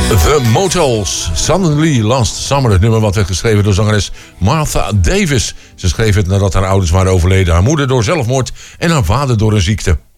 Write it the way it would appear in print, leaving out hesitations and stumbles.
The Motels, Suddenly Last Summer. Het nummer wat werd geschreven door zangeres Martha Davis. Ze schreef het nadat haar ouders waren overleden. Haar moeder door zelfmoord en haar vader door een ziekte.